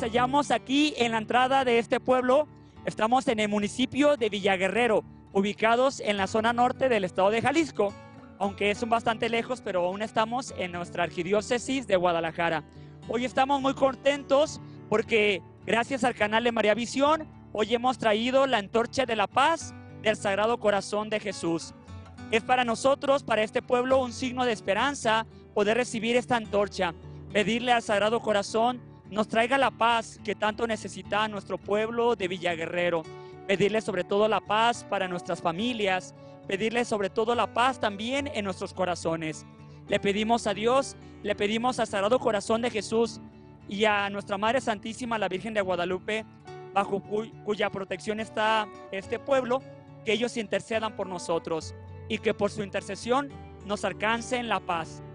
nos hallamos aquí en la entrada de este pueblo. Estamos en el municipio de Villaguerrero, ubicados en la zona norte del estado de Jalisco, aunque es bastante lejos, pero aún estamos en nuestra arquidiócesis de Guadalajara. Hoy estamos muy contentos porque gracias al canal de María Visión, hoy hemos traído la antorcha de la paz del Sagrado Corazón de Jesús. Es para nosotros, para este pueblo, un signo de esperanza poder recibir esta antorcha, pedirle al Sagrado Corazón nos traiga la paz que tanto necesita nuestro pueblo de Villaguerrero, pedirle sobre todo la paz para nuestras familias, pedirle sobre todo la paz también en nuestros corazones. Le pedimos a Dios, le pedimos al Sagrado Corazón de Jesús y a nuestra Madre Santísima, la Virgen de Guadalupe, bajo cuya protección está este pueblo, que ellos intercedan por nosotros y que por su intercesión nos alcancen la paz.